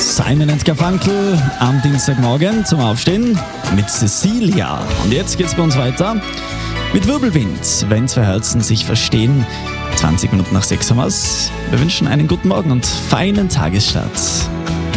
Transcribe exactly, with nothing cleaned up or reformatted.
Simon and Garfunkel am Dienstagmorgen zum Aufstehen mit Cecilia. Und jetzt geht's bei uns weiter mit Wirbelwind, wenn zwei Herzen sich verstehen. zwanzig Minuten nach sechs haben wir's. Wir wünschen einen guten Morgen und feinen Tagesstart.